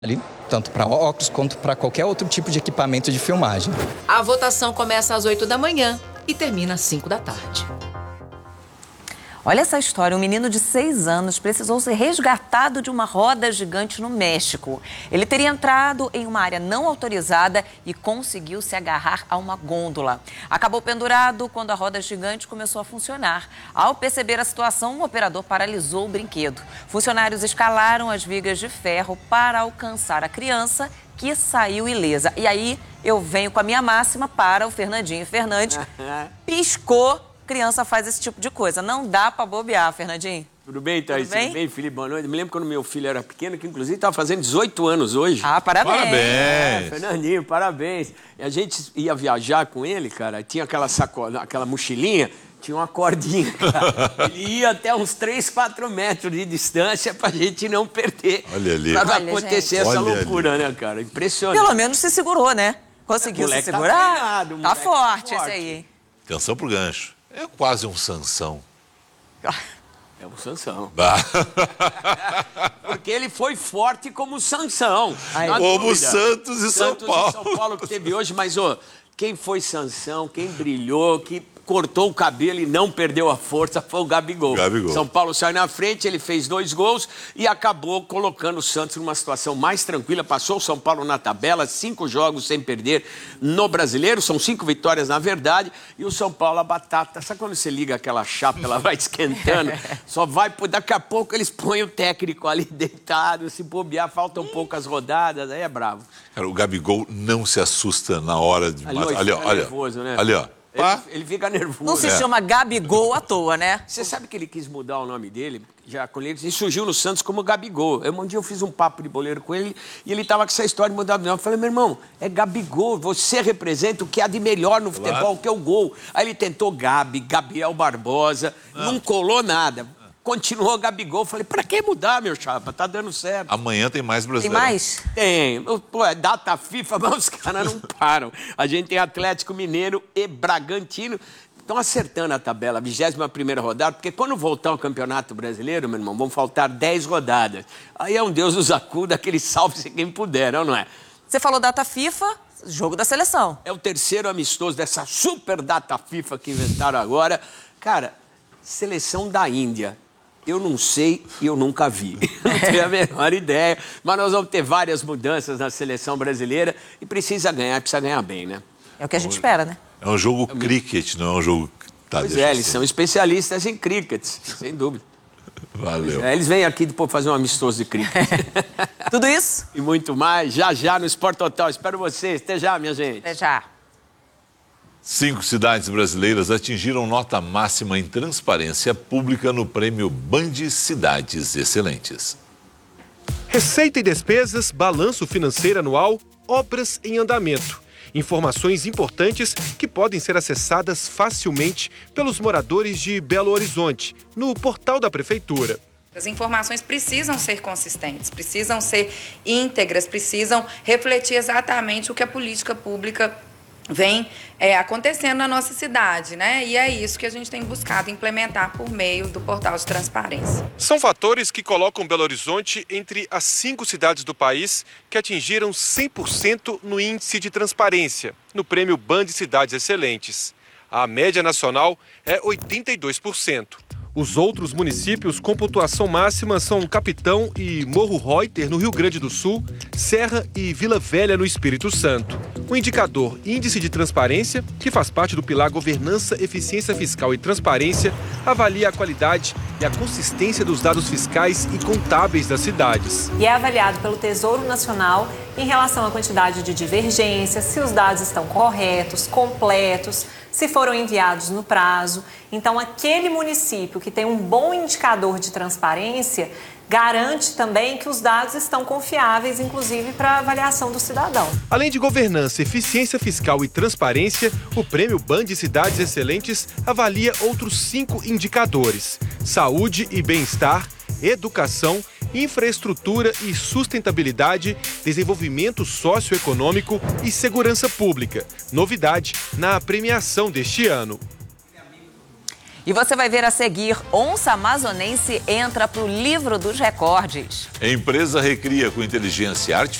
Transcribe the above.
ali, tanto para óculos quanto para qualquer outro tipo de equipamento de filmagem. A votação começa às 8 da manhã e termina às 5 da tarde. Olha essa história, um menino de 6 anos precisou ser resgatado de uma roda gigante no México. Ele teria entrado em uma área não autorizada e conseguiu se agarrar a uma gôndola. Acabou pendurado quando a roda gigante começou a funcionar. Ao perceber a situação, o operador paralisou o brinquedo. Funcionários escalaram as vigas de ferro para alcançar a criança, que saiu ilesa. E aí eu venho com a minha máxima para o Fernandinho. Fernandes piscou. Criança faz esse tipo de coisa. Não dá pra bobear, Fernandinho. Tudo bem, Thaís? Tudo bem, Felipe? Boa noite. Me lembro quando meu filho era pequeno, que inclusive estava fazendo 18 anos hoje. Ah, parabéns. Parabéns. Fernandinho, parabéns. E a gente ia viajar com ele, cara, tinha aquela sacola, aquela mochilinha, tinha uma cordinha, cara. Ele ia até uns 3, 4 metros de distância pra gente não perder. Olha ali. Pra não Olha, acontecer gente. essa Olha loucura, né, cara? Impressionante. Pelo menos se segurou, né? Conseguiu se Moleque segurar? treinado, Tá moleque forte esse aí. Atenção pro gancho. É quase um Sansão. É um Sansão. Bah. Porque ele foi forte como o Sansão. Como Santos e São Paulo. E São Paulo que teve hoje, mas quem foi Sansão, quem brilhou, que cortou o cabelo e não perdeu a força foi o Gabigol. São Paulo saiu na frente, ele fez 2 gols e acabou colocando o Santos numa situação mais tranquila. Passou o São Paulo na tabela, 5 jogos sem perder no Brasileiro, são 5 vitórias na verdade, e o São Paulo, a batata, sabe quando você liga aquela chapa, ela vai esquentando, só vai, daqui a pouco eles põem o técnico ali deitado, se bobear, faltam poucas rodadas, aí é bravo. Cara, o Gabigol não se assusta na hora de... Ali, ó, nervoso, né? Ali, ó. Ele fica nervoso. Não se chama Gabigol à toa, né? Você sabe que ele quis mudar o nome dele? Já com ele surgiu no Santos como Gabigol. Um dia eu fiz um papo de boleiro com ele e ele tava com essa história de mudar o nome. Eu falei, meu irmão, é Gabigol, você representa o que há de melhor no futebol, que é o gol. Aí ele tentou Gabriel Barbosa, não colou nada. Continuou Gabigol. Falei, pra que mudar, meu chapa? Tá dando certo. Amanhã tem mais brasileiro. Tem mais? Tem. Pô, é data FIFA, mas os caras não param. A gente tem Atlético Mineiro e Bragantino. Estão acertando a tabela, 21ª rodada, porque quando voltar ao Campeonato Brasileiro, meu irmão, vão faltar 10 rodadas. Aí é um Deus nos acuda, aquele salve-se quem puder, não é? Você falou data FIFA, jogo da seleção. É o 3º amistoso dessa super data FIFA que inventaram agora. Cara, seleção da Índia. Eu não sei e eu nunca vi. Não tenho a menor ideia. Mas nós vamos ter várias mudanças na seleção brasileira e precisa ganhar bem, né? É o que a gente espera, né? É um jogo cricket, não é um jogo... Tá, Pois é, eles são especialistas em cricket, sem dúvida. Valeu. Eles vêm aqui depois fazer um amistoso de cricket. Tudo isso? E muito mais, já no Sport Total. Espero vocês. Até já, minha gente. Até já. 5 cidades brasileiras atingiram nota máxima em transparência pública no prêmio Band Cidades Excelentes. Receita e despesas, balanço financeiro anual, obras em andamento. Informações importantes que podem ser acessadas facilmente pelos moradores de Belo Horizonte, no portal da Prefeitura. As informações precisam ser consistentes, precisam ser íntegras, precisam refletir exatamente o que a política pública vem acontecendo na nossa cidade, né? E é isso que a gente tem buscado implementar por meio do portal de transparência. São fatores que colocam Belo Horizonte entre as 5 cidades do país que atingiram 100% no índice de transparência, no prêmio Band Cidades Excelentes. A média nacional é 82%. Os outros municípios com pontuação máxima são Capitão e Morro Reuter, no Rio Grande do Sul, Serra e Vila Velha, no Espírito Santo. O indicador Índice de Transparência, que faz parte do pilar Governança, Eficiência Fiscal e Transparência, avalia a qualidade e a consistência dos dados fiscais e contábeis das cidades. E é avaliado pelo Tesouro Nacional em relação à quantidade de divergências, se os dados estão corretos, completos, se foram enviados no prazo. Então, aquele município que tem um bom indicador de transparência garante também que os dados estão confiáveis, inclusive para a avaliação do cidadão. Além de governança, eficiência fiscal e transparência, o prêmio Band Cidades Excelentes avalia outros 5 indicadores: saúde e bem-estar, educação, infraestrutura e sustentabilidade, desenvolvimento socioeconômico e segurança pública. Novidade na premiação deste ano. E você vai ver a seguir, onça amazonense entra para o livro dos recordes. A empresa recria com inteligência artificial